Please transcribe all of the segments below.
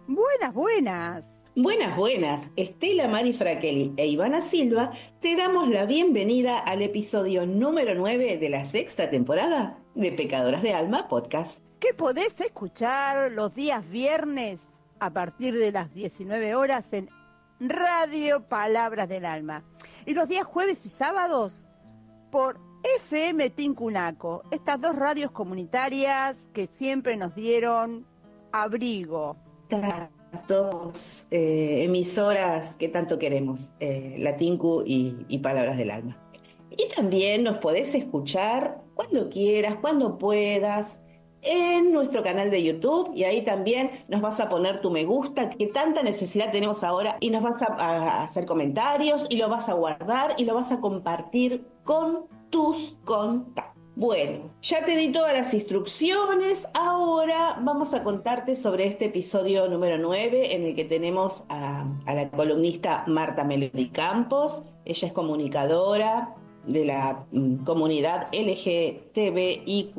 Buenas, buenas. Buenas, buenas. Estela Mari Fraqueli e Ivana Silva te damos la bienvenida al episodio número 9 de la sexta temporada de Pecadoras de Alma Podcast. Que podés escuchar los días viernes a partir de las 19 horas en Radio Palabras del Alma. Y los días jueves y sábados por FM Tincunaco. Estas dos radios comunitarias que siempre nos dieron abrigo. Estas dos emisoras que tanto queremos, la Tinku y Palabras del Alma. Y también nos podés escuchar cuando quieras, cuando puedas, en nuestro canal de YouTube, y ahí también nos vas a poner tu me gusta, que tanta necesidad tenemos ahora, y nos vas a hacer comentarios, y lo vas a guardar, y lo vas a compartir con tus contactos. Bueno, ya te di todas las instrucciones, ahora vamos a contarte sobre este episodio número 9 en el que tenemos a la columnista Marta Melody Campos. Ella es comunicadora de la comunidad LGTBIQ+,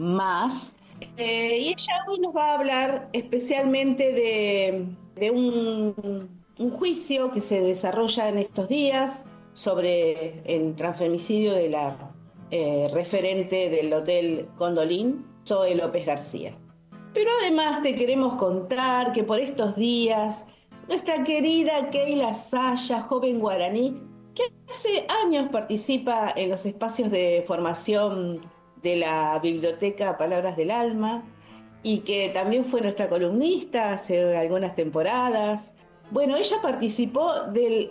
y ella hoy nos va a hablar especialmente de un juicio que se desarrolla en estos días sobre el transfemicidio de la referente del Hotel Gondolin, Zoe López García. Pero además te queremos contar que por estos días nuestra querida Keila Saya, joven guaraní, que hace años participa en los espacios de formación de la Biblioteca Palabras del Alma y que también fue nuestra columnista hace algunas temporadas. Bueno, ella participó del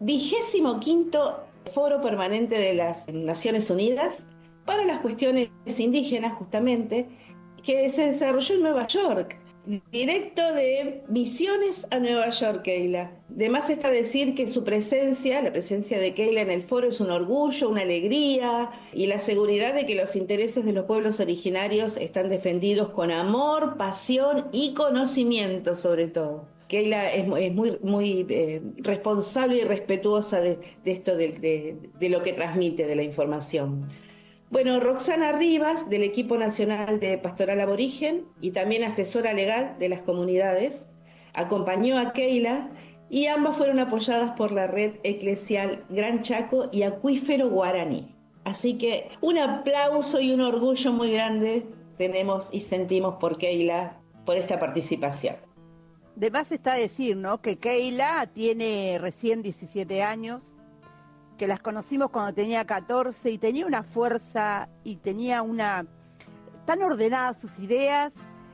25º Foro Permanente de las Naciones Unidas para las cuestiones indígenas, justamente, que se desarrolló en Nueva York. Directo de Misiones a Nueva York, Keila. De más está decir que su presencia, la presencia de Keila en el foro, es un orgullo, una alegría y la seguridad de que los intereses de los pueblos originarios están defendidos con amor, pasión y conocimiento, sobre todo. Keila es muy responsable y respetuosa de esto, de lo que transmite, de la información. Bueno, Roxana Rivas, del equipo nacional de Pastoral Aborigen y también asesora legal de las comunidades, acompañó a Keila y ambas fueron apoyadas por la red eclesial Gran Chaco y Acuífero Guaraní. Así que un aplauso y un orgullo muy grande tenemos y sentimos por Keila, por esta participación. De más está decir, ¿no?, que Keila tiene recién 17 años, que las conocimos cuando tenía 14 y tenía una fuerza y tenía tan ordenadas sus ideas,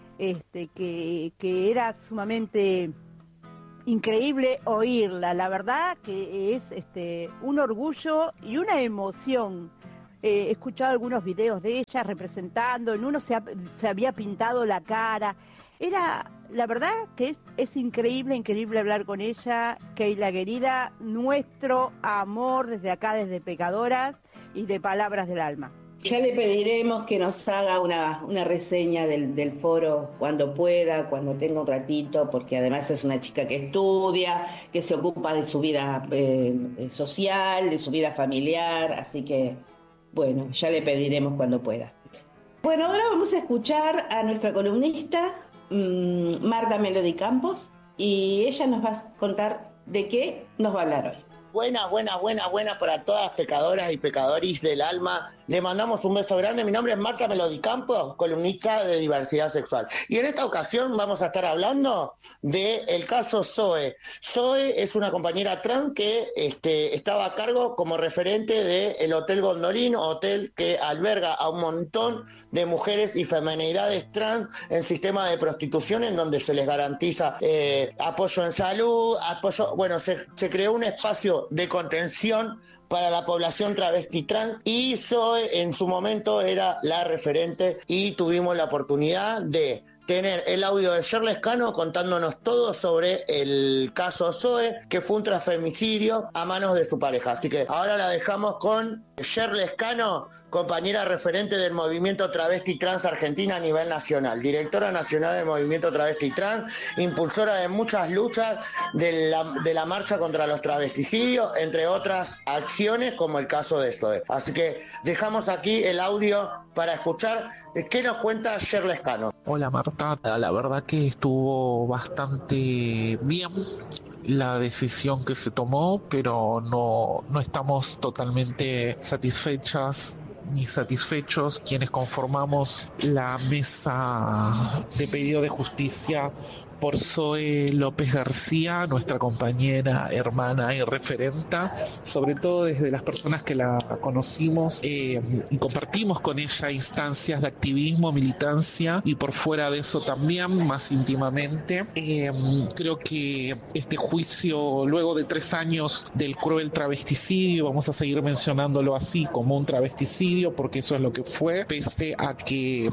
que era sumamente increíble oírla. La verdad que es un orgullo y una emoción. He escuchado algunos videos de ella representando, en uno se había pintado la cara. La verdad que es increíble hablar con ella. Keila querida, nuestro amor desde acá, desde Pecadoras y de Palabras del Alma. Ya le pediremos que nos haga una reseña del foro cuando pueda, cuando tenga un ratito, porque además es una chica que estudia, que se ocupa de su vida social, de su vida familiar, así que bueno, ya le pediremos cuando pueda. Bueno, ahora vamos a escuchar a nuestra columnista, Marta Melody Campos, y ella nos va a contar de qué nos va a hablar hoy. Buena para todas pecadoras y pecadores del alma. Le mandamos un beso grande. Mi nombre es Marta Melody Campos, columnista de diversidad sexual. Y en esta ocasión vamos a estar hablando del caso Zoe. Zoe es una compañera trans que estaba a cargo como referente del Hotel Gondolin, hotel que alberga a un montón de mujeres y feminidades trans en sistema de prostitución, en donde se les garantiza apoyo en salud, se creó un espacio de contención para la población travesti trans y Zoe en su momento era la referente y tuvimos la oportunidad de tener el audio de Sher Lescano contándonos todo sobre el caso Zoe, que fue un transfemicidio a manos de su pareja. Así que ahora la dejamos con Sher Lescano compañera referente del movimiento travesti trans Argentina a nivel nacional, directora nacional del movimiento travesti trans, impulsora de muchas luchas de la marcha contra los travesticidios, entre otras acciones como el caso de Zoe. Así que dejamos aquí el audio para escuchar qué nos cuenta Sher Lescano. Hola Marta, la verdad que estuvo bastante bien la decisión que se tomó, pero no estamos totalmente satisfechas ni satisfechos quienes conformamos la mesa de pedido de justicia por Zoe López García, nuestra compañera, hermana y referenta, sobre todo desde las personas que la conocimos y compartimos con ella instancias de activismo, militancia y por fuera de eso también, más íntimamente. Creo que este juicio, luego de 3 años del cruel travesticidio, vamos a seguir mencionándolo así como un travesticidio, porque eso es lo que fue, pese a que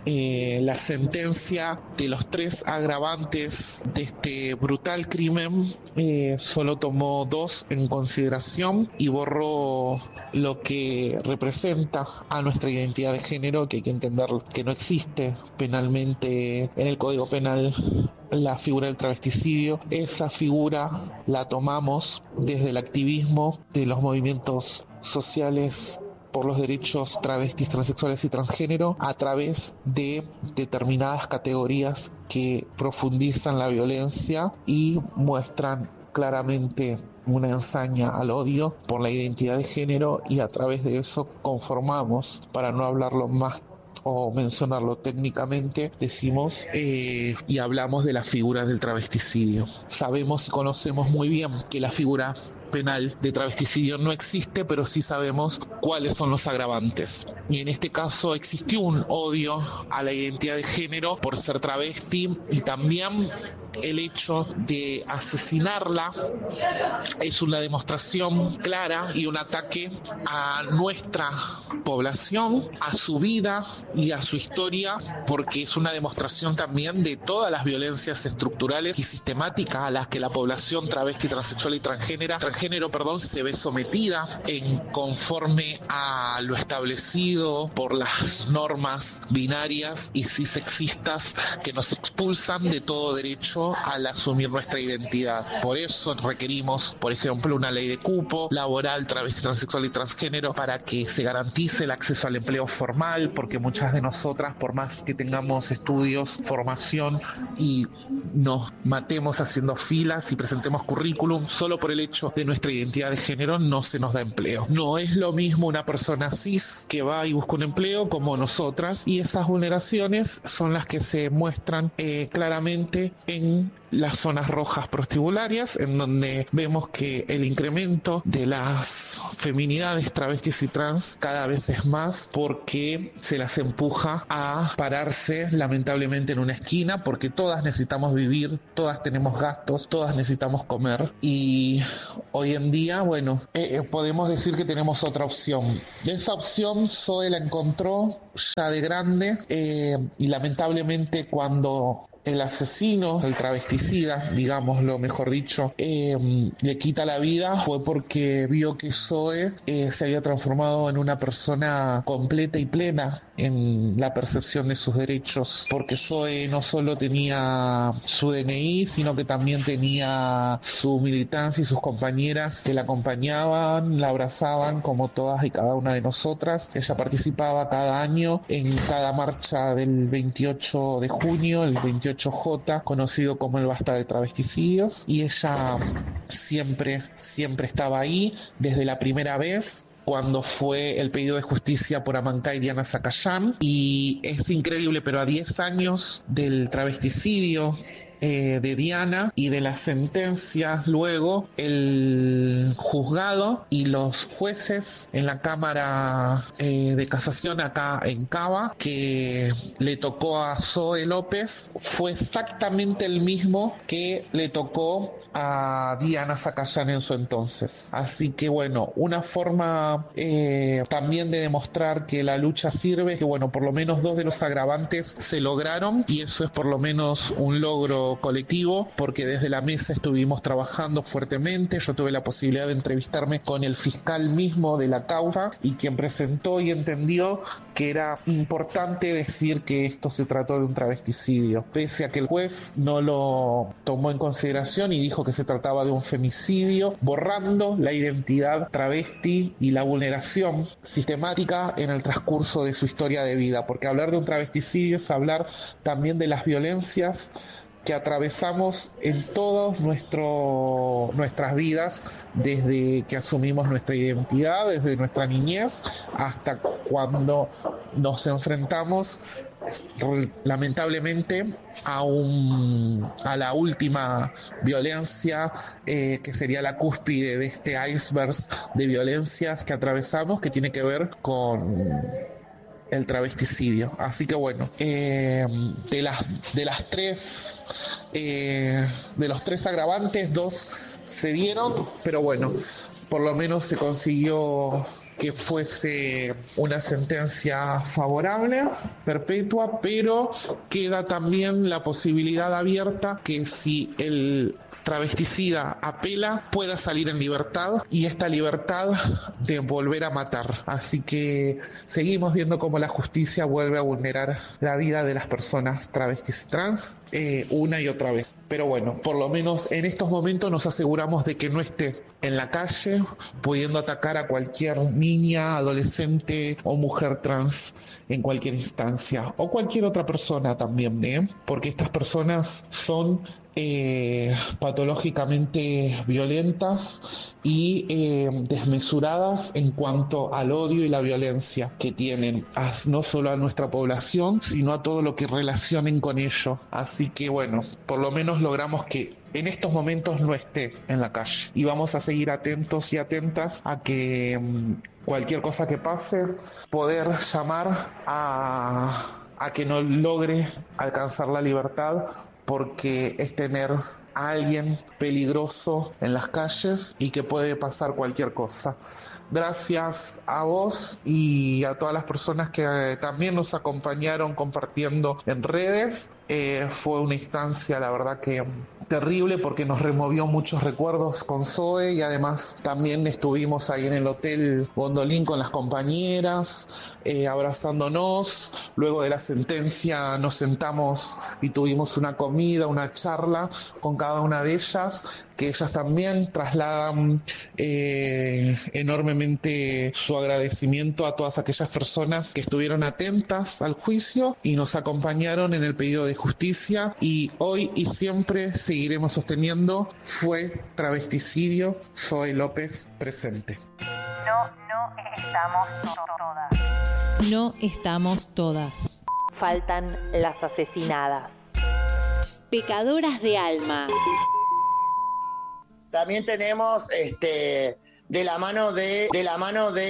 la sentencia de los 3 agravantes de este brutal crimen solo tomó 2 en consideración y borró lo que representa a nuestra identidad de género, que hay que entender que no existe penalmente en el Código Penal la figura del travesticidio. Esa figura la tomamos desde el activismo de los movimientos sociales por los derechos travestis, transexuales y transgénero a través de determinadas categorías que profundizan la violencia y muestran claramente una ensaña al odio por la identidad de género, y a través de eso conformamos, para no hablarlo más o mencionarlo técnicamente, decimos y hablamos de la figura del travesticidio. Sabemos y conocemos muy bien que la figura penal de travesticidio no existe, pero sí sabemos cuáles son los agravantes. Y en este caso existió un odio a la identidad de género por ser travesti, y también el hecho de asesinarla es una demostración clara y un ataque a nuestra población, a su vida y a su historia, porque es una demostración también de todas las violencias estructurales y sistemáticas a las que la población travesti, transexual y transgénero, se ve sometida en conforme a lo establecido por las normas binarias y cisexistas que nos expulsan de todo derecho al asumir nuestra identidad. Por eso requerimos, por ejemplo, una ley de cupo laboral travesti, transexual y transgénero para que se garantice el acceso al empleo formal, porque muchas de nosotras, por más que tengamos estudios, formación y nos matemos haciendo filas y presentemos currículum, solo por el hecho de nuestra identidad de género no se nos da empleo. No es lo mismo una persona cis que va y busca un empleo como nosotras, y esas vulneraciones son las que se muestran claramente en las zonas rojas prostibularias, en donde vemos que el incremento de las feminidades travestis y trans cada vez es más, porque se las empuja a pararse lamentablemente en una esquina, porque todas necesitamos vivir, todas tenemos gastos, todas necesitamos comer, y hoy en día, bueno, podemos decir que tenemos otra opción. Esa opción Zoe la encontró ya de grande, y lamentablemente cuando el asesino, el travesticida, digámoslo mejor dicho, le quita la vida, fue porque vio que Zoe se había transformado en una persona completa y plena en la percepción de sus derechos, porque Zoe no solo tenía su DNI, sino que también tenía su militancia y sus compañeras que la acompañaban, la abrazaban como todas y cada una de nosotras. Ella participaba cada año en cada marcha del 28 de junio, el 28J, conocido como el Basta de Travesticidios, y ella siempre estaba ahí desde la primera vez, cuando fue el pedido de justicia por Amancay y Diana Zacayán. Y es increíble, pero a 10 años del travesticidio de Diana y de la sentencia, luego el juzgado y los jueces en la Cámara de Casación acá en Cava, que le tocó a Zoe López, fue exactamente el mismo que le tocó a Diana Zacayán en su entonces. Así que bueno, una forma forma también de demostrar que la lucha sirve, que bueno, por lo menos 2 de los agravantes se lograron y eso es por lo menos un logro colectivo, porque desde la mesa estuvimos trabajando fuertemente. Yo tuve la posibilidad de entrevistarme con el fiscal mismo de la causa y quien presentó y entendió que era importante decir que esto se trató de un travesticidio, pese a que el juez no lo tomó en consideración y dijo que se trataba de un femicidio, borrando la identidad travesti y la vulneración sistemática en el transcurso de su historia de vida, porque hablar de un travesticidio es hablar también de las violencias que atravesamos en todas nuestras vidas, desde que asumimos nuestra identidad, desde nuestra niñez, hasta cuando nos enfrentamos lamentablemente a la última violencia, que sería la cúspide de este iceberg de violencias que atravesamos, que tiene que ver con el travesticidio. Así que bueno, de los tres agravantes, 2 se dieron, pero bueno, por lo menos se consiguió que fuese una sentencia favorable, perpetua, pero queda también la posibilidad abierta que si el travesticida apela, pueda salir en libertad, y esta libertad de volver a matar. Así que seguimos viendo cómo la justicia vuelve a vulnerar la vida de las personas travestis y trans una y otra vez. Pero bueno, por lo menos en estos momentos nos aseguramos de que no esté en la calle pudiendo atacar a cualquier niña, adolescente o mujer trans en cualquier instancia, o cualquier otra persona también, porque estas personas son patológicamente violentas y desmesuradas en cuanto al odio y la violencia que tienen, no solo a nuestra población, sino a todo lo que relacionen con ello. Así que bueno, por lo menos logramos que en estos momentos no esté en la calle, y vamos a seguir atentos y atentas a que cualquier cosa que pase, poder llamar a que no logre alcanzar la libertad, porque es tener a alguien peligroso en las calles y que puede pasar cualquier cosa. Gracias a vos y a todas las personas que también nos acompañaron compartiendo en redes. Fue una instancia, la verdad, que terrible, porque nos removió muchos recuerdos con Zoe, y además también estuvimos ahí en el Hotel Gondolín con las compañeras, abrazándonos. Luego de la sentencia nos sentamos y tuvimos una comida, una charla con cada una de ellas, que ellas también trasladan enormemente su agradecimiento a todas aquellas personas que estuvieron atentas al juicio y nos acompañaron en el pedido de justicia, y hoy y siempre seguiremos sosteniendo: fue travesticidio, Zoe López presente. No estamos todas. No estamos todas. Faltan las asesinadas. Pecadoras de alma. También tenemos de la mano de